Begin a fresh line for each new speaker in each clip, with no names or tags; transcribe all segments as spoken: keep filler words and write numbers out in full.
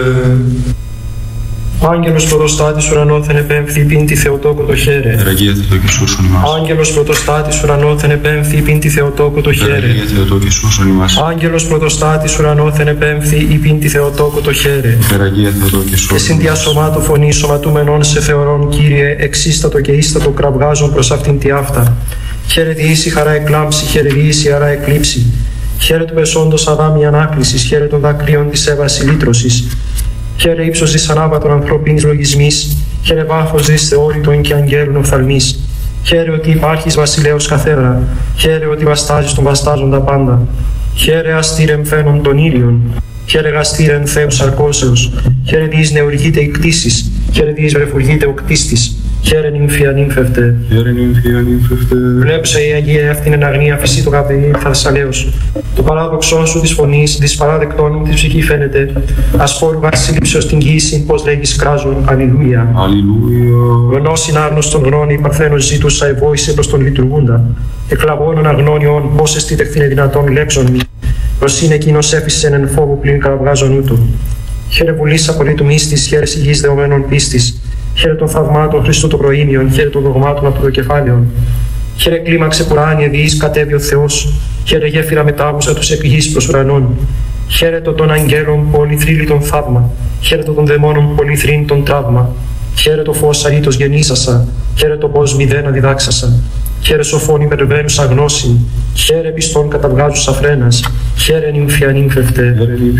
Άγγελος πρωτοστάτης ουρανόθεν επέμφθη πίντη Θεοτόκο το χέρε.
Περαγία Θεοτόκη σώσον ημάς.
Άγγελος πρωτοστάτης ουρανόθεν επέμφθη πίντη Θεοτόκο το χέρε.
Περαγία Θεοτόκη σώσον ημάς.
Άγγελος πρωτοστάτης ουρανόθεν επέμφθη πίντη Θεοτόκο το χέρε.
Περαγία Θεοτόκη σώσον ημάς.
Εσύν διασωμάτου φωνή σωματούμενον σε θεωρών, Κύριε, εξίστατο και ίστατο κραυγάζον προς αυτήν τη αυτά. Χαίρε τη ίση χαρά εκλάμψη, χαίρε τη ίση χαρά εκλείψη. Χαίρε του πεσόντος αδάμι ανάκλησης, χαίρε των δακρύων της έβαση λύτρωσης. Χαίρε ύψος της ανάβατων ανθρωπίνης λογισμής, χαίρε βάθος της θεώρητων και αγγέλων οφθαλμής. Χαίρε ότι υπάρχεις βασιλέως καθέδρα, χαίρε ότι βαστάζεις τον βαστάζοντα πάντα. Χαίρε αστήρεμ φαίνον των ήλιων, χαίρε γαστήρεμ Θεός σαρκώσεως, χαίρε δις νεουργείται η κτήσης, χαίρε δις βρεφουργείται ο κτίστης. Χαίρε νυμφία νύμφευτε.
Χαίρε νυμφία νύμφευτε.
Βλέψε η Αγία αυτήν εν αγνία φυσί το καπελί θαρσαλέως. Το παράδοξό σου της φωνής, της παράδεκτών μου της ψυχή φαίνεται. Ασπόρου βασίλειψεως την γύση, πως λέγεις κράζουν. Αλληλούια.
Αλληλούια.
Γνώσιν άγνωστον γνώνη, παρθένος ζήτουσα ευόησε προς τον λειτουργούντα. Εκλαβώνων αγνώνιον, πώς εστίτεχθην δυνατόν λέξον μη. Προς είναι εκείνος έφυσεν εν φόβου πλην καραβγάζον ούτω. Χαίρε βουλής απολύτου μύστης, χαίρε υγιής δεωμένων πίστης. Χαίρε των θαυμάτων Χριστού των προήμιων, χαίρε των δογμάτων από το κεφάλαιον. Χαίρε κλίμαξε πουράνιε διείς κατέβει ο Θεός, χαίρε γέφυρα μετάβουσα τους επί γης προς ουρανών. Χαίρε το των αγγέλων πολυθρύλιτον θαύμα, χαίρε το των δαιμόνων πολυθρύνητον τραύμα. Χαίρε το φως αρήτως γεννήσασα, χαίρε το πώς μηδένα διδάξασα. Χαίρε σοφόν υπερβαίνουσα γνώση, χαίρε πιστών καταβγάζουσα φρένας, χαίρε νυμφία νύμφευτε.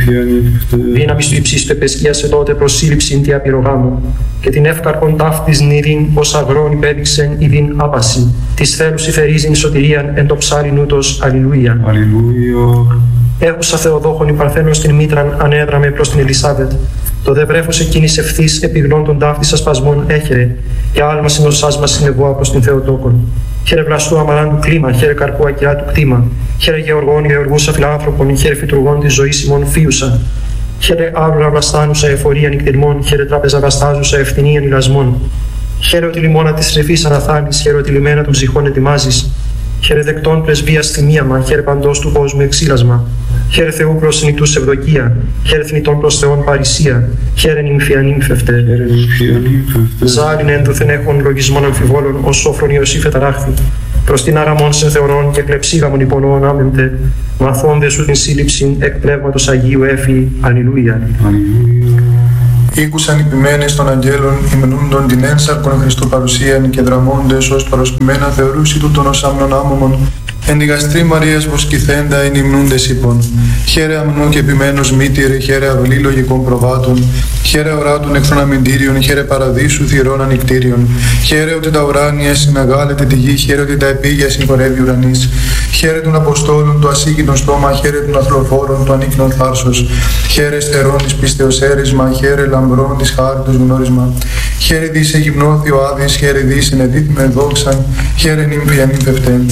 Δύναμις του υψίστου επεσκίασε τότε προσύλληψην τη απειρογάμου, και την εύκαρπον ταύτης νηδήν ως αγρόν υπέδειξεν ειδήν άπαση, της θέλους υφερίζειν σωτηρίαν εν το ψάριν ούτως. Αλληλούια.
Αλληλούια.
Έχουσα Θεοδόχον η παρθένος την μήτραν ανέδραμε προς την Ελισάβετ. Το δε βρέφος εκείνης ευθύς επιγνών των ταύτης ασπασμών έχερε, και άλμα συνοσάς μας συνεβόα προς την Θεοτόκον. Χαίρε βλαστού αμαράντου κλίμα, χαίρε καρπού ακυρά του κτήμα. Χαίρε γεωργών γεωργούσα φιλάνθρωπον, χαίρε φυτουργών της ζωής ημών φίουσα. Χαίρε άβλουρα βλαστάνουσα εφορία νυκτηρμών, χαίρε τράπεζα βλαστάζουσα ευθυνίαν ηλασμών. Χαίρε ότι λιμόνα της ρεφής αναθάνεις, χαίρε ότι λιμένα των ψυχών ετοιμάζεις. Χαίρε δεκτών πρεσβείας θυμίαμα, χαίρε παντός του κόσμου εξήλασμα. Χαίρε Θεού προς νητούς ευδοκία, χαίρε θνητών προς Θεόν παρησία, χαίρε νυμφία νύμφευτε. Ζάλιν ένδοθεν έχων λογισμών αμφιβόλων, ως σόφρον Ιωσήφ εταράχθη. Προς την άραμον σε θεωρών και κλεψίγαμον υπονοών άμεμπτε, μαθώνde σου την σύλληψην εκ πνεύματος Αγίου έφη. Αλληλούια.
Ήκουσαν οι ποιμένες των αγγέλων, υμνούντον την ένσαρκον Χριστού παρουσίαν και δραμώντες ως παροσκημένα θεωρούσι τούτον ως άμνον άμωμον. Εν τη γαστρή Μαρίας βοσκηθέντα εν υμνούντες είπων. Χαίρε αμνού και επιμένος μήτηρε, χαίρε αυλή λογικών προβάτων. Χαίρε οράτων εχθρών αμυντήριων, χαίρε παραδείσου θυρών ανικτήριων. Χαίρε ότι τα ουράνια συναγάλεται τη γη, χαίρε ότι τα επίγεια συγχωρεύει ουρανής. Χαίρε των Αποστόλων το ασύγκινο στόμα, χαίρε των αθλοφόρων το ανίκνον θάρσος. Χαίρε στερών της πίστεως έρισμα, χαίρε λαμπρών της χάριτος γνώρισμα. Χαίρε δις εγυμνώθη ο Άδης, χαίρε δις ενεδίθμεν δόξαν, χαίρε νύμφια νύμφευτεν.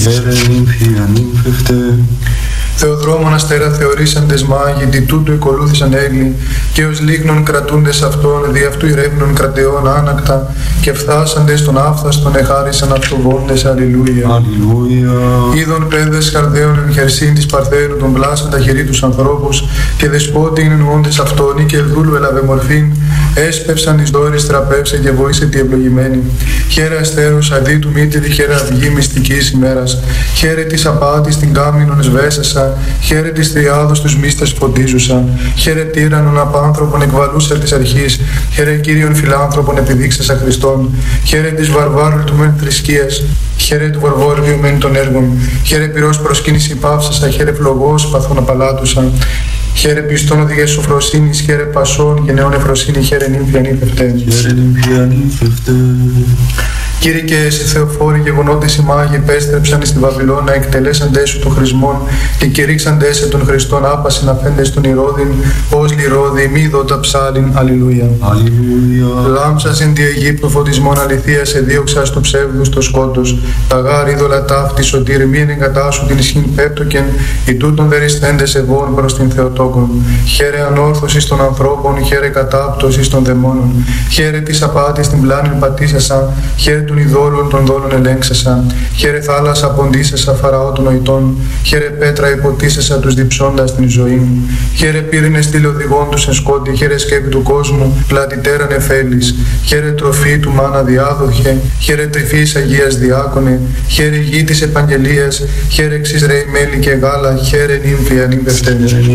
Θεοδρόμων αστέρα θεωρήσαντες μάγοι, δι' τούτου εκολούθησαν έγκλη, και ως λίγνων κρατούντες αυτών, δι' αυτού ηρεύνων κρατεών άνακτα, και φθάσαντες των άφθαστον εχάρισαν αυτοβόντες. Αλληλούια.
Αλληλούια.
Είδων πέδες καρδαίων εν χερσίν της Παρθένου των πλάσαν τα χερί τους ανθρώπους, και δεσπότη είναι εννοώντες αυτόν, ή και δούλου έλαβε μορφήν, έσπευσαν εις δόρης τραπεύσε και βοήσε τη ευλογημένη. Χαίρε αστέρους αδί του μήτηρη, χαίρε αυγή μυστικής ημέρας, χαίρε της απάτης την κάμινον εσβέσασα, χαίρε της θριάδος τους μύστες φωτίζουσα, χαίρε τύραννον απάνθρωπον εκβαλούσα της αρχής, χαίρε Κύριον φιλάνθρωπον επιδείξασα Χριστόν, χαίρε της βαρβάρου του μεν θρησκείας, χαίρε του βαρβόριου μεν των έργων, χαίρε πυρός προσκύνηση πάυσασα, χαίρε φλογός παθών απαλάτουσα. Χαίρε πιστών οδηγές σοφροσύνης, χαίρε πασών και νέων εφροσύνη, χαίρε νύμφια νύμφευτε.
Χαίρε νύμφια νύμφευτε.
Κύριε και εσύ Θεοφόροι γεγονότες οι μάγοι επέστρεψαν στη Βαβυλώνα, εκτελέσαντες σου των χρησμών και κηρύξαντες σε των Χριστών άπασιν αφέντες των Ηρώδην, ως λιρόδη μη δότα ψάλιν. Αλληλούια.
Αλληλούια.
Λάμψας εν τη Αιγύπτου φωτισμών αληθείας εδίωξα στο ψεύδου στο σκότος. Τα γάρ είδωλα ταύτη σωτήρ μη εγκατάσου την ισχύν πέπτοκεν, οι τούτων δεριστέντες ευών προς την Θεοτόκον. Χαίρε ανόρθωσης των ανθρώπων, χαίρε κατάπτωσης των δαιμόνων. Χαίρε της απάτης την πλάνην πατήσασα, χαίρε των ειδόλων των δόλων ελέγξεσα. Χαίρε θάλασσα ποντίσεσα φαραώ των νοητών. Χαίρε πέτρα υποτίσεσα τους διψώντας την ζωή. Χαίρε πύρινε στήλε οδηγών τους εν σκότη. Χαίρε σκέπη του κόσμου, πλατητέρα νεφέλης. Χαίρε τροφή του μάνα διάδοχε. Χαίρε τρυφής Αγίας διάκονε. Χαίρε γη της επαγγελίας. Χαίρε εξής ρέι μέλι και γάλα. Χαίρε νύμφη ανήμπευτε.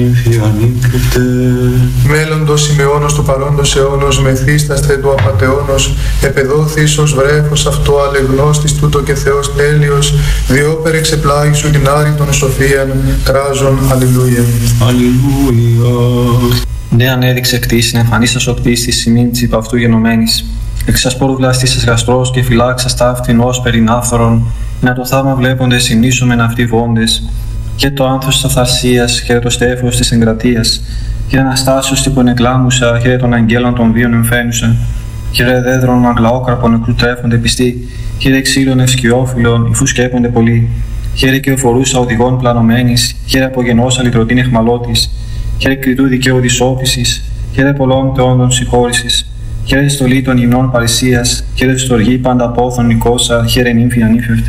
Μέλλοντος Σιμεώνος του παρόντος αιώνος, μεθύσταστε του απατεώνος, επεδόθης ως βρέφος αυτό αλεγνώστης τούτο και Θεός τέλειος, διόπερ εξεπλάγει σου την άρη των σοφίαν, κράζον, αλληλούια.
Αλληλούια. Ναι, ανέδειξε κτήσιν, εμφανίσας ο κτίστης σημείν της υπ' αυτού γενομένης. Εξασπόρου βλαστήσας γαστρός και φυλάξας ταύτην ως περινάφθορον, να το θαύμα βλέποντες συνήσομεν αυτοί βόντες. Και το άνθος της αυθαρσίας, χαίρε το στέφος της εγκρατείας. Χαίρε Αναστάσεως τύπον εκλάμουσα, χαίρε των αγγέλων των βίων εμφαίνουσα. Χαίρε δέδρων με αγλαόκραπων νεκρού τρέφονται πιστοί. Χαίρε ξύλων ευσκιόφυλλων, υφού σκέπονται πολλοί. Χαίρε και οφορούσα οδηγών πλανωμένης. Χαίρε απογενώσα λυτρωτήν εχμαλώτης. Χαίρε κριτού δικαίου δυσόφησης. Χαίρε πολλών θεόντων συγχώρησης. Χαίρε στολή των γυμνών παρησίας. Χαίρε στοργή πάντα πόθων νικόσα. Χαίρε νύμφη ανήφευτε.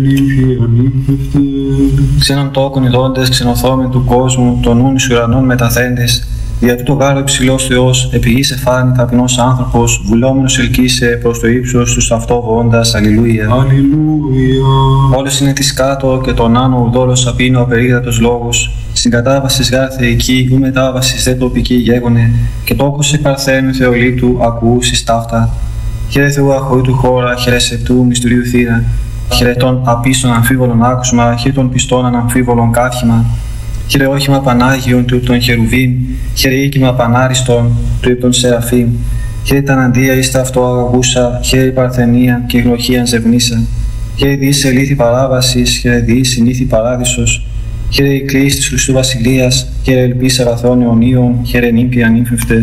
Ξένων τόκων ειδώντες, ξενοθόμεν του κόσμου, των νουν εις ουρανών μεταθέντες. Δια τούτο γάρο υψηλός Θεός, επί γης εφάνη ταπεινός άνθρωπος, βουλόμενος ελκύσε προς το ύψος του αυτό βοώντας. Αλληλούια. Όλος είναι της κάτω και τον άνω ουδόλος απίνω απερίγρατος λόγος. Συγκατάβασης γάρ θεϊκή, ου μετάβασης δε τοπική γέγονε, και τόκος σε παρθένου θεολήτου ακουούσης ταύτα. Χαίρε Θεού αχωρήτου χώρα, χαίρε σεπτού μυστηρίου θύρα. Χαίρε των απίστων αμφίβολων άκουσμα, χαίρε των πιστών αναμφίβολων κάθημα. Χαίρε όχημα Πανάγιον του των Χερουβίμ, χαίρε οίκημα Πανάριστον του υπ' των Σεραφείμ. Χαίρε τα αναντία εις τα αυτό αγαγούσα, χαίρε η παρθενία και η γνωχίαν ζευνήσα. Χαίρε διείς ελήθη παράβασης, χαίρε διείς συνήθη παράδεισος. Χαίρε η κλίση της Χριστού Βασιλείας, χαίρε ελπίς αγαθών αιωνίων, χαίρε νύμφη ανήφευτε.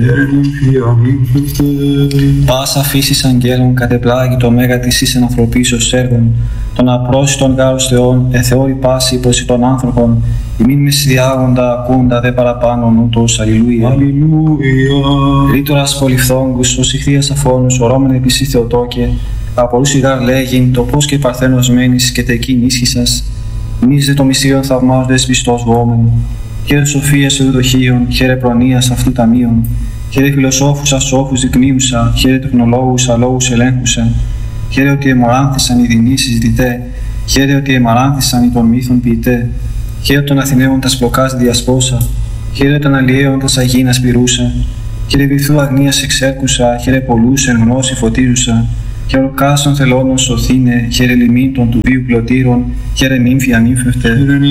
Πάσα φύσης αγγέλων κατεπλάγει το μέγα της εις εν ανθρωπίσεως έργων. Τον απρόσιτον γάρος Θεών, εθεώρη πάση προς των άνθρωπων, ημίν μεσδιάγοντα ακούντα δε παραπάνω νούτος. Αλληλούια. Ρήτορας πολυφθόγκους, ως ηχθείας αφώνους, ορώμεν επισή Θεοτόκε, απορούσι γάρ λέγειν, το πώς και παρθένος μένεις και τεκείν ίσχυσας. Εμείς δε το μυστήριον θαυμάζοντες πιστός βόμεν. Χαίρε σοφίας εουδοχίων, χαίρε προνοίας αυτού ταμείων. Χαίρε φιλοσόφους ασόφους δεικνύουσα, χαίρε τεχνολόγους αλόγους ελέγχουσα. Χαίρε ότι εμοράνθησαν οι δεινοί συζητητέ, χαίρε ότι εμαράνθησαν οι των μύθων ποιητέ. Χαίρε των Αθηναίων τας πλοκάς διασπόσα, χαίρε των αλλιέων τας αγίνας πυρούσα. Χαίρε βυθού αγνίας εξέρκουσα, χαίρε πολλούς εν γνώση φωτίζουσα. Χαίρε κάστον θελώνων σωθήνε, χαίρε λιμήν των του βίου πλωτήρων, χαίρε νύμφη ανήφευτε.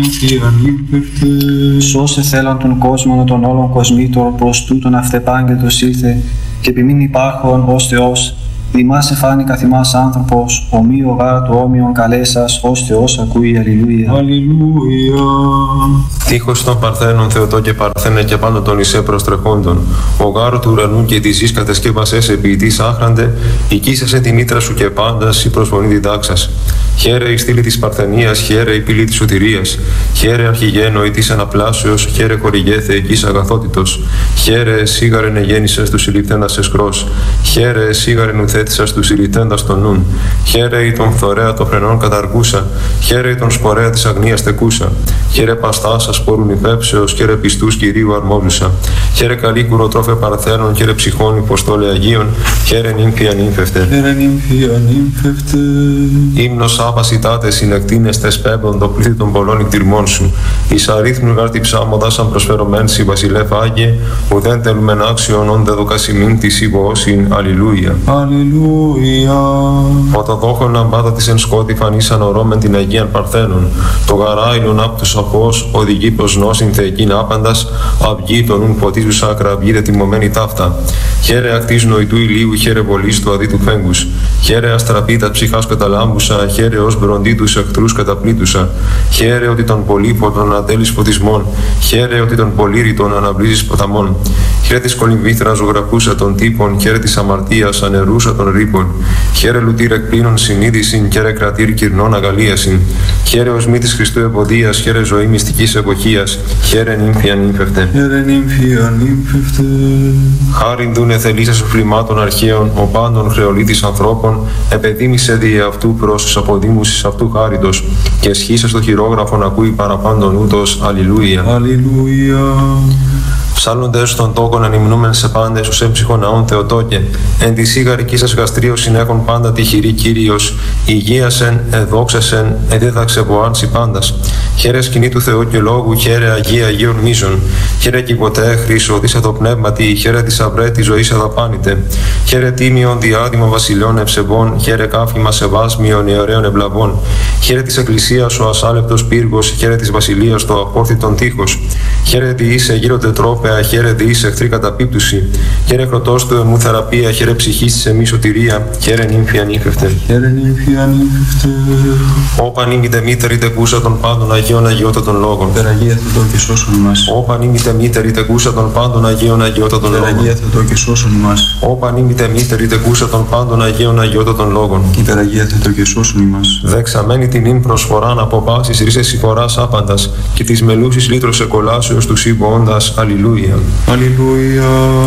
Σώσε θέλαν τον κόσμο των όλων κοσμήτων, προς τούτον αυτεπάγγελτος ήλθε, και επιμήν υπάρχον ως Θεός. Δημάς εφάνει καθημάς άνθρωπος, ομοίο γάρα του όμοιον καλέσας, ως Θεός ακούει. Αλληλούια.
Αλληλούια.
Τείχος των Παρθένων Θεοτό και Παρθένε και πάντα των Ισέ προστρεχόντων. Ο γάρο του ουρανού και της γης κατεσκεύασες ποιητής άχραντε, οικίσασε τη μήτρα σου και πάντας η προσφωνή διδάξας. Χαίρε η στήλη της Παρθενίας, χαίρε η πύλη της σωτηρίας. Χαίρε αρχηγένο η της αναπλάσεως, χαίρε χορηγέ θεϊκής αγαθότητος. Χαίρε σίγαρεν εγέννησες του συλληφθέντας εσκρός. Χαίρε σίγαρεν ουθέτησας του συλληφθέντας των νουν. Χαίρε η τον φθορέα των φρενών καταργούσα. Χαίρε η τον σπορέα της αγνίας τεκούσα. Χαίρε παστάσα σπόρουν υφέψεως, χαίρε πιστούς Κυρίου αρμόζουσα. Χαίρε καλή κουροτρόφε Παρθένων, χαίρε ψυχών υποστόλε Αγίων. Χαίρε νύμφη ανήφευτε.
Χαίρε νύμφη ανήφευτε.
Ύμνος άπασιτάτε συνεκτίνεστε σπέμπον το πλήθη των πολλών εκτιρμών σου. Εις αρίθμου γάρτη ψάμοδα σαν προσφερωμέν σι βασιλεύ Άγιε, ουδέν τελουμεν άξιον όντε δοκασιμήν της υπόωσιν. Αλληλούια.
Αλληλούια.
Όταν δόχον αμπάτα της εν σκότη φανίσαν ορώμεν την Αγίαν Παρθένων. Το γαράιλον απ' τους αφός οδηγεί προς νόσιν θεϊκήν άπαντας, αυγή τον ουν ποτίζουσα ακραυγή δε τιμωμένη ταύτα. Χαίρε ακτής νοητού ηλίου, χαίρε βολής του αδίτου φέγγους. Χαίρε αστραπίτα ψυχάς καταλάμπουσα, χαίρε ως μπροντί τους εχθρούς καταπλήτουσα. Χαίρε ότι τον πολύποτον αντέλεις φωτισμών, χαίρε ότι τον πολύρητον αναβλύζεις ποταμών. Χαίρε της κολυμβήθρας ζωγραφούσα των τύπων, χαίρε της αμαρτίας ανερούσα των ρήπων. Χαίρε λουτήρ εκπλήνων συνείδησιν, χαίρε κρατήρ κυρνών αγαλίασιν. Χαίρε οσμή της Χριστού ευωδίας, χαίρε ζωή μυστικής εποχίας, χαίρε νύμφια νύμφευτε.
Χαίρε νύμφια νύμφευτε.
Χάριν δούνε θελίσσα σου φλημάτων αρχαίων, ο πάντων χρεολίτης ανθρώπων, επεδίμησε δι' αυτού προς αποδήμουσης αυτού χάριτος, και εσχίσα στο χειρόγραφον ακούει παραπάντων ούτως. Αλληλούια.
Αλληλούια.
Ψάλλοντες των τόκων ανυμνούμεν σε πάντες ως έμψυχον ναών Θεοτόκε, εν τη σίγαρική σας γαστρίο συνέχον πάντα τυχηρή Κύριος, υγείασεν, εδόξασεν, εδίδαξε βοάνση πάντας. Χαίρε σκηνή του Θεού και λόγου, χαίρε Αγία Αγίων μίζων, χαίρε κυβωτέ χρήσο, δίσα το πνεύματι, χαίρε της αυρέ της ζωής εδαπάνητε. Χαίρε τίμιον διάδημα βασιλιών ευσεβών, χαίρε κάφημα σεβάσμιων ιερέων ευλαβών. Χαίρε της Εκκλησίας ο ασάλεπτος πύργος, χαίρε της βασιλείας το απόρθητον τείχος. Χαίρε διήσε γύρω τετρόπαια, χαίρε διήσε εχθρή καταπίπτουση. Χαίρε χρωτός του εμού θεραπεία, χαίρε ψυχής της εμείς σωτηρία, χαίρε νύμφια νύμφευτε.
Χαίρε νύμφια νύμφευτε.
Όπαν ήμητε μήτερη τεκούσα των πάντων Αγίων Αγιώτατων λόγων.
Υπεραγία Θεοτό και σώσον ημάς.
Όπαν ήμητε μήτερη τεκούσα των πάντων Αγίων Αγιώτατων λόγων.
Υπεραγία Θεοτό και σώσον ημάς.
Όπαν ήμητε μήτερη τεκούσα των πάντων Αγίων Αγιώτατων λόγων.
Υπεραγία Θεοτό και σώσον ημάς.
Δεξαμένη την ύμ προσφοράν από πάσης ρίσες συγχωράς άπαντας, και της μελούσης λύτρος εκολάσεως του σύμποοντας. Αλληλούια.
Αλληλούια.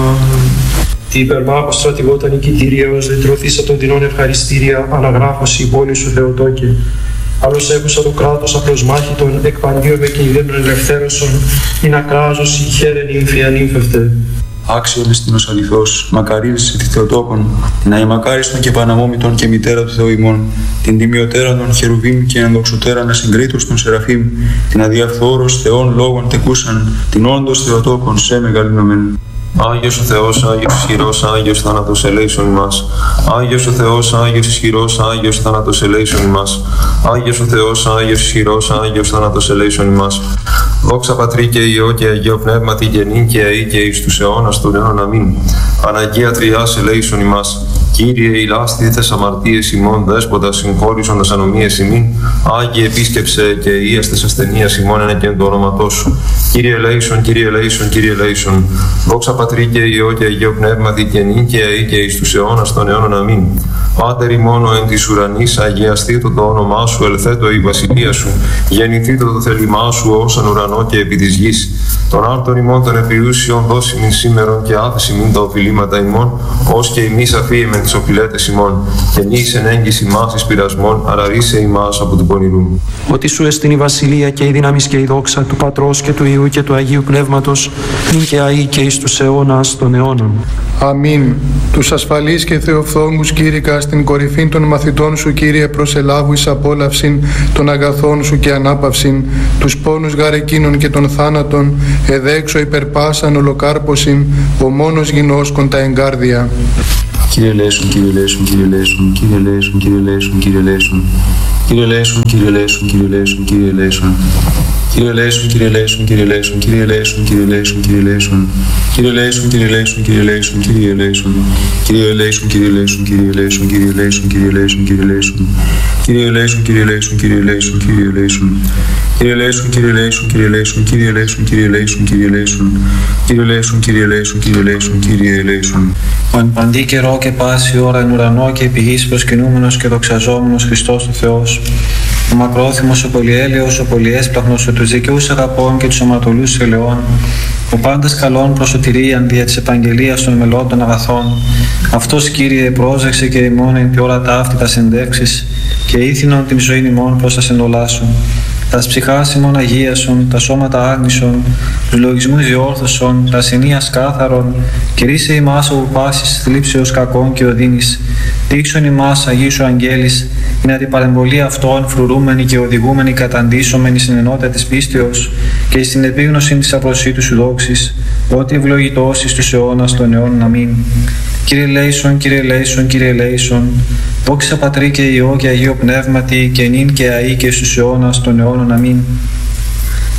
Τι υπερμάχο στρατηγόταν νικητήριος, δεν τρωθήσα των δεινών ευχαριστήρια, αναγράφωση η πόλη σου Θεοτόκε. Άλλος έχουσα το κράτος απλοσμάχητον, εκπαντίω με κινδύνων ελευθέρωσον, είναι ακράζωση, χαίρε νύμφια νύμφευτε.
Άξιον εστίνος αληθώς, μακαρίλησε τη Θεοτόκον, την αημακάριστον και παναμόμητον και μητέρα του Θεού ημών, την τιμιωτέραν των χερουβίμ και ενδοξωτέραν ασυγκρίτως των σεραφείμ, την αδιαφθόρος Θεών λόγων τεκούσαν, την όντως Θεοτόκον σε μεγαλύνομεν.
Άγιος ο Θεός, Άγιος ισχυρός, Άγιος θάνατος ελέησον ημάς. Άγιος ο Θεός, Άγιος ισχυρός, Άγιος θάνατος ελέησον ημάς. Άγιος ο Θεός, Άγιος ισχυρός, Άγιος θάνατος ελέησον ημάς. Δόξα Πατρί και Υιό και Αγίο Πνεύματι και νυν και αεί και εις τους αιώνας των αιώνων αμήν. Παναγία Τριάς ελέησον ημάς. Κύριε ηλάστηθες αμαρτίες ημών, δέσποτα συγχώρησον τας ανομίες ημίν. Άγιε επίσκεψε και ίαστες ασθενείας ημών ενεκέν το όνοματό σου. Κύριε ελέησον, Κύριε ελέησον, Κύριε ελέησον. Δόξα Πατρί και Υιό και Αγίο Πνεύματι και νυν και αεί και εις τους αιώνας των αιώνων αμήν. Πάτερ ημών εν της ουρανής, αγιαστήτω το όνομά σου, ελθέτω η βασιλεία σου. Γεννηθήτω το θέλημά σου ως εν ουρανό και επί της γης. Τον άρτον ημών των επιούσιων δώσιμην σήμερον και άφεση μην τα οφειλήματα ημών, ως και ημείς αφίεμεν τις οφειλέτες ημών. Και νης εν έγκυς ημάς εις πειρασμών, αραρίσε ημάς από του πονηρού.
Ότι σου εστιν η βασιλεία και η δύναμη και η δόξα του Πατρός και του Υιού και του Αγίου Πνεύματος, νυν και αεί και εις τους αιώνας των αιώνων.
Αμήν. Τους ασφαλείς και θεοφθόνους κήρυκα στην κορυφήν των μαθητών σου, Κύριε, προσελάβου εις απόλαυσιν των αγαθών σου και ανάπαυσιν, τους πόνους γαρεκίνων και των θάνατων, εδέξω υπερπάσαν ολοκάρπωσιν, ο μόνος γινώσκον τα εγκάρδια.
Κύριε ελέησον, Κύριε ελέησον, Κύριε ελέησον, Κύριε ελέησον, Κύριε ελέησον, Κύριε ελέησον. Κύριε ελέησον, Κύριε ελέησον, Κύριε ελέησον, Κύριε ελέησον. Κύριε ελέησον, Κύριε ελέησον, Κύριε ελέησον, Κύριε ελέησον, Κύριε ελέησον, Κύριε ελέησον. Κύριε ελέησον, Κύριε ελέησον, Κύριε ελέησον, Κύριε ελέησον. Κύριε ελέησον, Κύριε ελέησον, Κύριε ελέησον, Κύριε ελέησον, Κύριε ελέησον, Κύριε ελέησον. Κύριε ελέησον, Κύριε ελέησον, Κύριε ελέησον, Κύριε ελέησον. Κύριε ελέησον, Κύριε ελέησον, Κύριε ελέησον, Κύριε ελέησον, Κύριε ελέησον, Κύριε ελέησον. Κύριε ελέησον, Κύριε ελέησον, Κύριε ελέησον, Κύριε ελέησον.
Ο εν παντή καιρό και πάση ώρα εν ουρανό και επί γης προσκυνούμενος και δοξαζόμενος Χριστός ο Θεός, ο μακρόθυμος, ο πολυέλεος, ο πολυέσπλαχνος, ο τους δικαιούς αγαπών και τους αματολούς ελαιών, ο πάντας καλών προς σωτηρίαν δια της επαγγελίας των μελών των αγαθών, αυτός, Κύριε, πρόσεξε και ημών εν τη ώρα ταύτη τα συντεύξεις και ήθινον την ζωή ημών προς τα συντολάσουν. Τας ψυχάς ημών αγίασον, τα σώματα άγνησον, τους λογισμούς διόρθωσον, τα συνείας κάθαρον, κηρύσσε ημάς όπου πάσης θλίψεως κακών και οδύνης, δείξον ημάς Αγίου Αγγέλης, είναι την παρεμβολή αυτών φρουρούμενοι και οδηγούμενοι καταντήσομενοι στην ενότητα της πίστεως και στην επίγνωση της απροσίτου σου δόξης, ότι ευλογητός εις τους αιώνας των αιώνων αμήν. Κύριε ελέησον, Κύριε ελέησον, Κύριε ελέησον, δόξα Πατρί και Υιό και Αγίο Πνεύματι και νυν και αεί και στους αιώνας των αιώνων αμήν.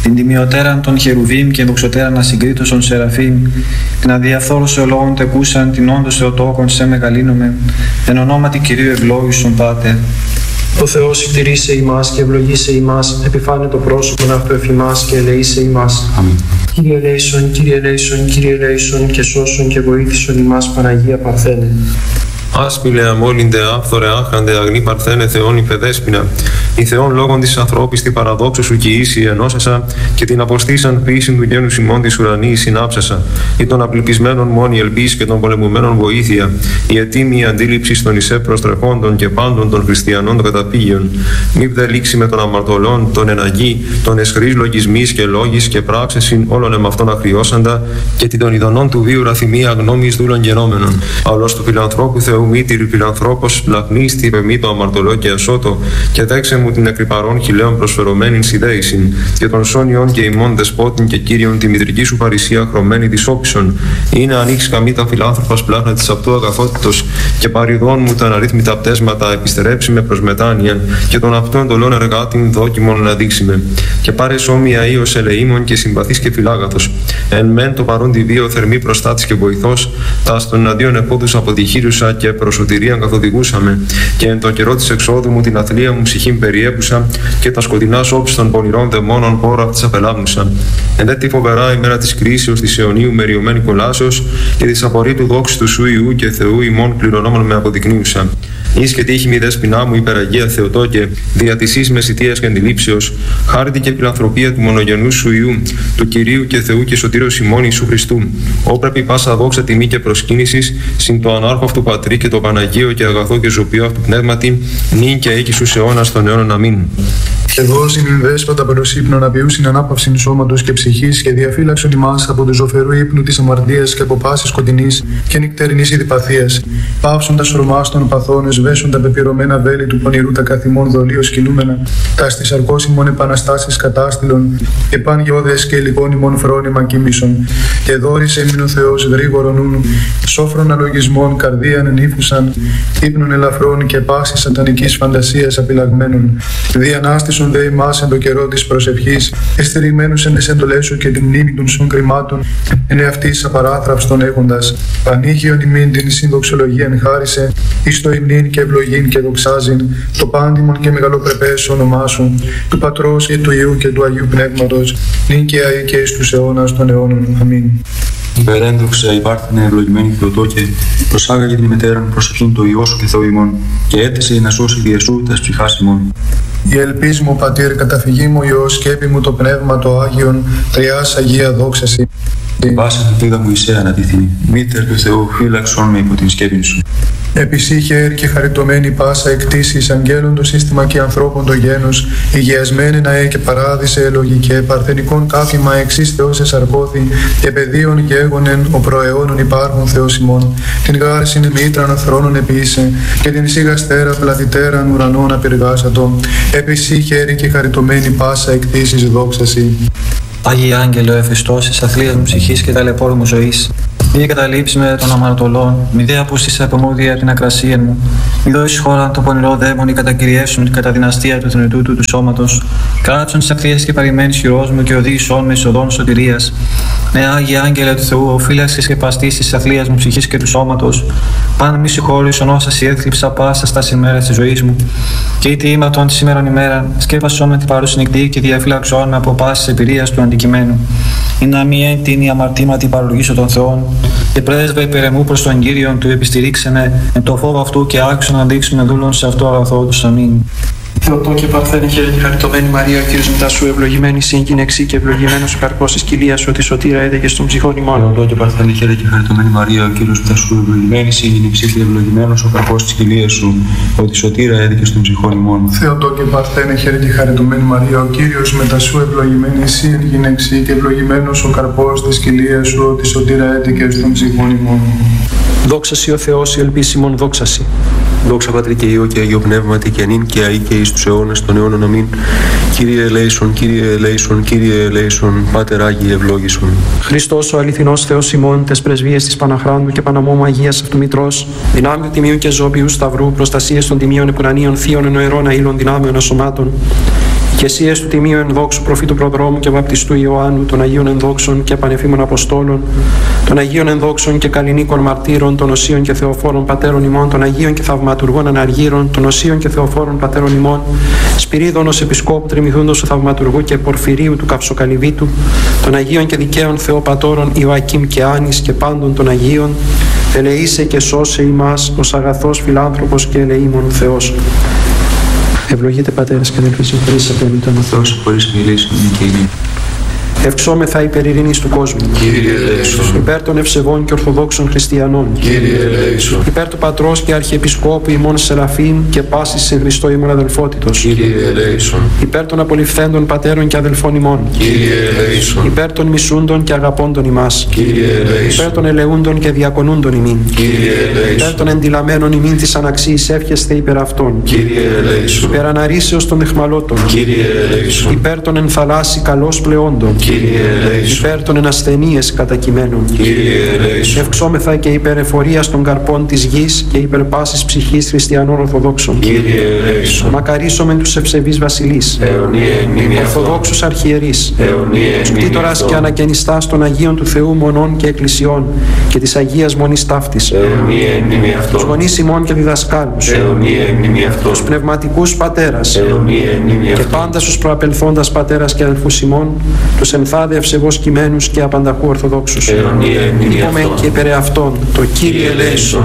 την τιμιωτέραν των Χερουβίμ και δοξωτέραν ασυγκρίτωσον Σεραφείμ, την αδιαφθόρους ευλόγων τεκούσαν την όντως Θεοτόκον σε μεγαλύνομεν, εν ονόματι Κυρίου ευλόγησον Πάτερ.
Ο Θεός κτηρήσε ημάς και ευλογήσε ημάς, επιφάνε το πρόσωπον αυτού εφημάς και ελεήσε ημάς.
Αμήν.
Κύριε ελέησον, Κύριε ελέησον, Κύριε ελέησον και σώσον και βοήθησον ημάς Παναγία Παρθένε.
Άσπηλε αμόλυντε, άφθορε, άχραντε, αγνή Παρθένε, Θεόν υπεδέσποινα. Η Θεόν λόγων της ανθρώπης τη παραδόξου σου και ίση ενώσασα και την αποστήσαν ποιήσιν του γένους ημών της ουρανής συνάψασα. Ή των απληπισμένων μόνη ελπίς και των πολεμουμένων βοήθεια. Η ετοίμη αντίληψη των ισέ προστρεχόντων και πάντων των χριστιανών των καταπήγειων. Μη δε λήξει με των αμαρτωλών, των εναγή, των εσχρής λογισμής και λόγης και πράξεσιν όλων εμαυτών ακριώσαντα και την των ειδονών του βίου ραθυμία γνώμης δούλων γενόμενων. Αυλός του φιλανθρώπου Θεού μήτηρη φιλανθρώπος λαχνίστη με το αμαρτωλό και ασώτο και δέξε μου την εκρυπαρών χιλέων προσφερωμένην συνδέησιν και των σόνιων και ημών δεσπότην και κύριων τη μητρική σου παρησία χρωμένη της όψων. Είναι ανοίξει καμίτα φιλάνθρωπας πλάχνα της αυτού αγαθότητος και παριδών μου τα αναρρύθμιτα πτέσματα επιστερέψει με προς μετάνοιαν και των αυτών εντολών εργάτην δόκιμον να δείξει με. Και πάρε σώμια ίος ελεήμων και συμπαθής και φιλάγαθος. Εν μεν το παρόν τη βίο θερμή προστάτης και βοηθός, τα στον αντίον επόδους αποδιχείρουσα και προσωτηρίαν καθοδηγούσαμε, και εν το καιρό της εξόδου μου την αθλία μου ψυχήν περιέπουσα, και τα σκοτεινά όψη των πονηρών δαιμόνων πόρα αυτής απελάβνουσα. Εν δε τη φοβερά ημέρα της κρίσεως της αιωνίου μεριωμένη κολάσεως και της απορρίτου δόξης του σου Ιού και Θεού ημών κληρονόμων με αποδεικνύουσα. Εις και τύχη μη δέσποινά μου υπεραγία Θεοτόκε, δια της εις μεσητείας και αντιλήψεως, χάρτη και φιλανθρωπία του μονογενού σου Ιού, του Κυρίου και Θεού και Σωτήρος ημών Ιησού Χριστού. Όπρεπη πάσα δόξα τιμή και προσκύνησης, συν το ανάρχο αυτού Πατρί και το Παναγίο και αγαθό και ζωπίο αυτού πνεύματι, νυν και έκει στους αιώνας των αιώνων. Αμήν.
Και δώσει την δέσποτα περοσύπνων απειούσιν ανάπαυσιν σώματος και ψυχής και διαφύλαξον ημάς από του ζωφερού ύπνου της αμαρτίας και από πάσης σκοτεινής και νυκτερινής ειδηπαθίας. Πάυσον τα σωρμάς των παθών, εσβέσον τα πεπειρωμένα βέλη του πονηρού τα καθημών δολίως κινούμενα, τα στις αρκώσιμων επαναστάσεις κατάστηλων και παν γεώδες και υλικών ημών φρόνημα κοίμησον. Και δόρισε εμήν ο Θεός γρήγορον νουν, σόφρον αλογισμών καρδίαν ενήφουσαν, ύπνων ελαφρών και πάσης σατανικής φαντασίας απειλαγμένων. Διανάστησον δε ημάς εν το καιρό της προσευχής, εστηριγμένους εν τις εντολές σου και την μνήμη των σων κρυμάτων, εν εαυτής απαράθραυστον έχοντας. Πανήγιον ημίν την συνδοξολογίαν χάρισε, εις το υμνήν και ευλογήν και δοξάζειν, το πάντιμον και μεγαλοπρεπές όνομά σου, του Πατρός και του Υιού και του Αγίου Πνεύματος, νυν και αεί και εις τους αιώνας των αιώνων. Αμήν.
Υπερέντοξα υπάρχουνε ευλογημένη Θεοτόκε, προσάγαγε την μετέραν προσευχήν το Υιό σου και Θεό ημών, και έθεσε να σώσει διεσού τας ψυχάς ημών.
Η ελπίς μου, Πατήρ, καταφυγή μου Υιός, σκέπη μου το Πνεύμα το Άγιον, τριάς Αγία δόξαση.
Την πάσα ελπίδα μου εισέ ανατίθυνη, μήτερ του Θεού φύλαξον με υπό την σκέπη σου.
Επισύχε και χαριτωμένη πάσα εκτίσεις αγγέλων το σύστημα και ανθρώπων το γένος, υγιασμένη να έ και παράδεισε ελογικέ, παρθενικών κάφημα εξής Θεός εσαρκώθη, και πεδίων γέγονεν ο προαιώνων υπάρχων Θεός ημών. Την γάρσιν μήτραν θρόνων επίησε, και την σιγαστέρα πλαθητέραν ουρανών απεργάσατο. Επισύχε και χαριτωμένη πάσα εκτίσεις δόξαση.
Άγιε Άγγελο, εφεστός της αθλίας μου ψυχής και ταλαιπώρου μου ζωής, μη καταλήψει με των αμαρτωλών, μη δε απούστησε από μου δια την ακρασία μου, μη δώσεις χώρα το πονηρό δαίμον ή κατακυριεύσουν κατά δυναστεία του θνητού του του σώματος, κάτσον τις ακτίες και παρημένης χειρός μου και οδήγησόν με εισοδόν σωτηρίας. Ναι, Άγιε Άγγελε του Θεού, ο φύλαξης και παστής της αθλίας μου ψυχής και του σώματος, πάνω μη συγχώρησον όσα σι έθλιψα πάσα στα ημέρας της ζωής μου, και είτε ήματον τη σήμερον ημέρα, σκέπασόν με την παρούση νυχτή και διαφύλαξόν με από πάσης εμπειρίας του αντικειμένου. Ή να μη έντυνη αμαρτήματι παρολογήσω των Θεών, και πρέσβε υπερεμού προς τον Κύριον του επιστηρίξενε εν το φόβο αυτού και άξιο να δείξουμε δούλων σε αυτό αγαθό τους. Αμήν.
Θεοτόκε Παρθένε, χαίρε και χαριτωμένη Μαρία, ο Κύριος μετά σου ευλογημένη σύγκυνεξή και ευλογημένος ο καρπός της κοιλίας σου, ότι σωτήρα έδεγε στον ψυχών ημών.
Θεοτόκε Παρθένε, χαίρε και χαριτωμένη Μαρία, ο Κύριος μετά σου ευλογημένη σύγκυνεξή και ευλογημένος ο καρπός της κοιλίας σου, ότι σωτήρα έδεγε στον ψυχών ημών.
Θεοτόκε Παρθένε, χαίρε και χαριτωμένη Μαρία, ο Κύριος μετά σου ευλογημένη σύγκυνεξή και ευλογημένος ο καρπός της κοιλίας σου, ότι σωτήρα έδεγε στον ψυχών ημών.
Δόξασι ο Θεός, η ελπίσιμον δόξασι.
Δόξα Πατρί και Υιό και Αγίο Πνεύματι και νυν και αεί και εις τους αιώνας των αιώνων. Αμήν. Κύριε ελέησον, Κύριε ελέησον, Κύριε ελέησον, Πάτερ Άγιε ευλόγησον.
Χριστός ο αληθινός Θεός ημών, τες πρεσβείες της Παναχράντου και Παναμόμου Αγίας Αυτού Μητρός, δυνάμει του Τιμίου και Ζώπιου Σταυρού, προστασίες των Τιμίων Επουρανίων Θείων Ενοερών Αήλων Δυνάμεων Ασωμάτων, Και εσύ ες του τιμίου ενδόξου προφήτου προδρόμου και βαπτιστού Ιωάννου, των Αγίων ενδόξων και πανεφήμων Αποστόλων, των Αγίων ενδόξων και καλλινίκων μαρτύρων, των Οσίων και Θεοφόρων πατέρων ημών, των Αγίων και θαυματουργών αναργύρων, των Οσίων και Θεοφόρων πατέρων ημών, Σπυρίδωνος Επισκόπου Τριμηθούντος του Θαυματουργού και Πορφυρίου του Καυσοκαλυβίτου, των Αγίων και δικαίων Θεοπατώρων Ιωακήμ και Άνης και πάντων των Αγίων, ελεήσε και σώσε ημάς ως αγαθός φιλάνθρωπος και ελεήμων Θεός. Ευλογείτε πατέρες και αδελφοί, συγχωρείς απλανήτα με Θεός,
χωρίς μιλήσουν και είναι.
Ευξόμεθα υπέρ ειρήνης του κόσμου.
Κύριε ελέησον.
Υπέρ των ευσεβών και ορθοδόξων χριστιανών.
Κύριε ελέησον.
Υπέρ του Πατρός και Αρχιεπισκόπου ημών Σεραφείμ και πάσης σε Χριστό ημών αδελφότητος.
Κύριε ελέησον.
Υπέρ των απολυφθέντων πατέρων και αδελφών ημών.
Κύριε ελέησον.
Υπέρ των μισούντων και αγαπώντων ημάς.
Κύριε ελέησον.
Υπέρ των ελεούντων και διακονούντων ημίν.
Κύριε ελέησον.
Υπέρ των εντυλαμένων ημίν της αναξίης εύχεστε υπέρ αυτών.
Κύριε ελέησον.
Υπέρ αναρρήσεως των αιχμαλώτων.
Κύριε ελέησον.
Υπέρ των ενθαλάσσι καλώς πλεόντων.
Κύριε ελέησον.
Υπέρ των ενασθενείες κατακειμένων.
Κύριε ελέησον.
Ευξόμεθα και υπέρ εφορίας των καρπών της γης και υπέρ πάσης ψυχής χριστιανών Ορθοδόξων.
Κύριε ελέησον.
Μακαρίσομεν τους ευσεβείς βασιλείς.
Αιωνία εν μνήμη αυτών.
Ορθοδόξους αρχιερείς.
Αιωνία εν μνήμη
Κτήτορας και
αυτών.
ανακαινιστάς των Αγίων του Θεού μονών και εκκλησιών και της Αγίας Μονής Ταύτης.
Αιωνία εν μνήμη
Τους
αυτών.
γονείς ημών και διδασκάλους.
Αιωνία εν μνήμη αυτών.
Τους πνευματικούς πατέρας.
Αιωνία εν μνήμη
Και
αυτών.
πάντα στους προαπελθόντας πατέρας και αδελφούς ημών, τους ενθάδε ευσεβώς κειμένους και απανταχού Ορθοδόξους.
Αιωνία εν μνήμη
Είπομεν
αυτών.
και υπέρ αυτών το Κύριε ελέησον.